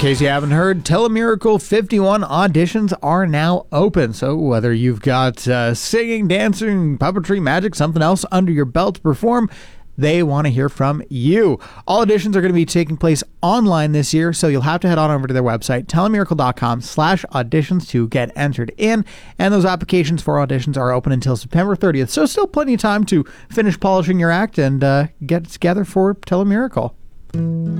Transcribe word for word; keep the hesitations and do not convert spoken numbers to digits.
case you haven't heard, Telemiracle fifty-one auditions are now open. So whether you've got uh, singing, dancing, puppetry, magic, something else under your belt to perform, they want to hear from you. All auditions are going to be taking place online this year, so you'll have to head on over to their website, telemiracle.com slash auditions to get entered in. And those applications for auditions are open until September thirtieth, so still plenty of time to finish polishing your act and uh, get together for Telemiracle.